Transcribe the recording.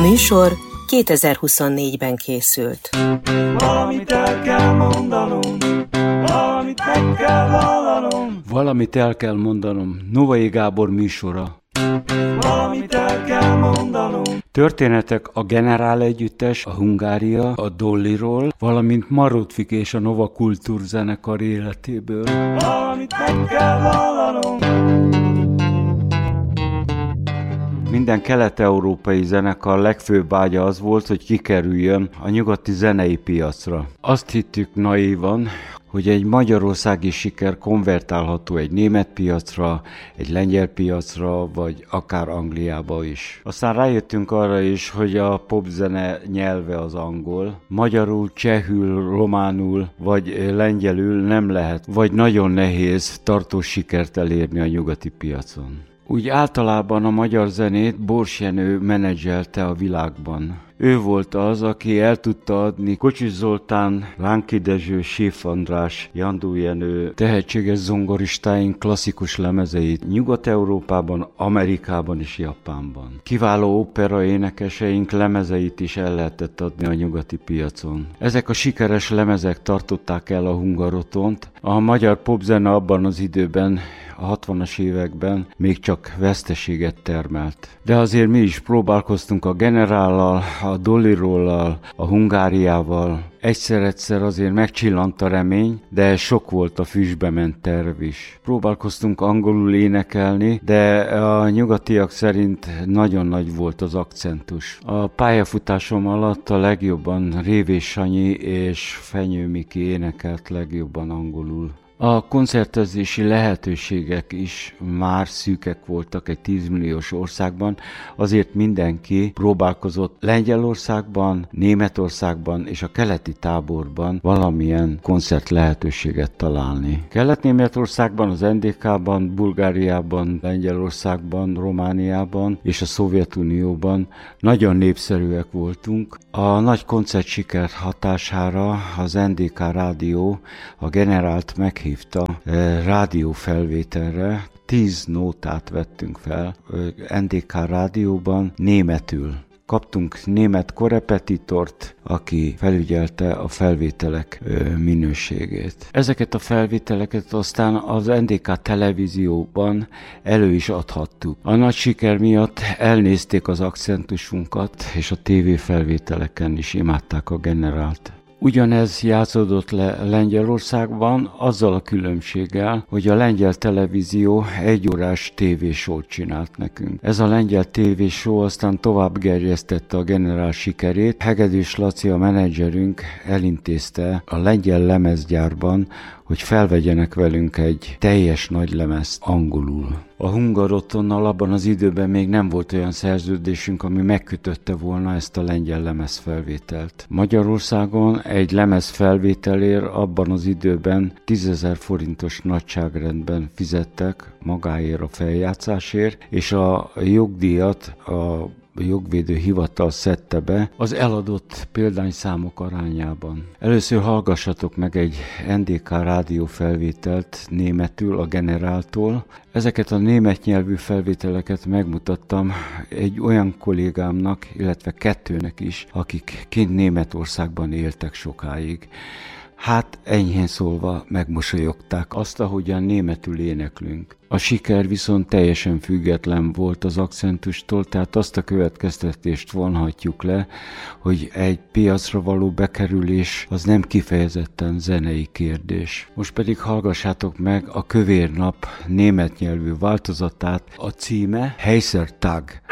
műsor 2024-ben készült. Valamit el kell mondanom, valamit meg kell vallanom. Valamit el kell mondanom. Novai Gábor műsora. Valamit el kell mondanom. Történetek a Generál Együttes, a Hungária, a Dollyról, valamint Marótfik és a Nova Kultúr zenekar életéből. Valamit meg kell vallanom. Minden kelet-európai zenekar legfőbb vágya az volt, hogy kikerüljön a nyugati zenei piacra. Azt hittük naívan, hogy egy magyarországi siker konvertálható egy német piacra, egy lengyel piacra, vagy akár Angliába is. Aztán rájöttünk arra is, hogy a popzene nyelve az angol. Magyarul, csehül, románul, vagy lengyelül nem lehet, vagy nagyon nehéz tartós sikert elérni a nyugati piacon. Úgy általában a magyar zenét Bors Jenő menedzselte a világban. Ő volt az, aki el tudta adni Kocsis Zoltán, Lánki Dezső, Séf András, Jandó Jenő tehetséges zongoristáink klasszikus lemezeit Nyugat-Európában, Amerikában és Japánban. Kiváló opera énekeseink lemezeit is el lehetett adni a nyugati piacon. Ezek a sikeres lemezek tartották el a Hungarotont. A magyar popzene abban az időben, a 60-as években még csak veszteséget termelt. De azért mi is próbálkoztunk a Generállal, a Dollyrollal, a Hungáriával. Egyszer-egyszer azért megcsillant a remény, de sok volt a füstbe ment terv is. Próbálkoztunk angolul énekelni, de a nyugatiak szerint nagyon nagy volt az akcentus. A pályafutásom alatt a legjobban Révés Sanyi és Fenyő Miki énekelt legjobban angolul. A koncertezési lehetőségek is már szűkek voltak egy 10 milliós országban, azért mindenki próbálkozott Lengyelországban, Németországban és a keleti táborban valamilyen koncert lehetőséget találni. Kelet-Németországban, az NDK-ban, Bulgáriában, Lengyelországban, Romániában és a Szovjetunióban nagyon népszerűek voltunk. A nagy koncertsiker hatására az NDK rádió a Generált meghívta rádiófelvételre, 10 nótát vettünk fel NDK rádióban németül. Kaptunk német korepetitort, aki felügyelte a felvételek minőségét. Ezeket a felvételeket aztán az NDK televízióban elő is adhattuk. A nagy siker miatt elnézték az akcentusunkat, és a tévéfelvételeken is imádták a Generált. Ugyanez játszódott le Lengyelországban, azzal a különbséggel, hogy a lengyel televízió 1 órás tévésót csinált nekünk. Ez a lengyel tévésó aztán tovább gerjesztette a Generál sikerét. Hegedűs Laci, a menedzserünk elintézte a lengyel lemezgyárban, hogy felvegyenek velünk egy teljes nagylemezt angolul. A Hungarotonnal abban az időben még nem volt olyan szerződésünk, ami megkötötte volna ezt a lengyel lemezfelvételt. Magyarországon egy lemez felvételért abban az időben 10 000 forintos nagyságrendben fizettek magáért a feljátszásért, és a jogdíjat a jogvédő hivatal szedte be az eladott példányszámok arányában. Először hallgassatok meg egy NDK rádió felvételt németül a Generáltól. Ezeket a német nyelvű felvételeket megmutattam egy olyan kollégámnak, illetve 2 is, akik kint Németországban éltek sokáig. Hát enyhén szólva megmosolyogták azt, ahogyan németül éneklünk. A siker viszont teljesen független volt az akcentustól, tehát azt a következtetést vonhatjuk le, hogy egy piacra való bekerülés az nem kifejezetten zenei kérdés. Most pedig hallgassátok meg a Kövér Nap német nyelvű változatát, a címe Heiser Tag.